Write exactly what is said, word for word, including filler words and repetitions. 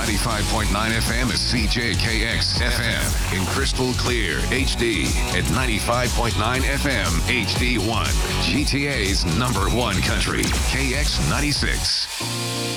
ninety-five point nine F M is C J K X F M in crystal clear H D at ninety-five point nine F M H D one. G T A's number one country, K X ninety-six.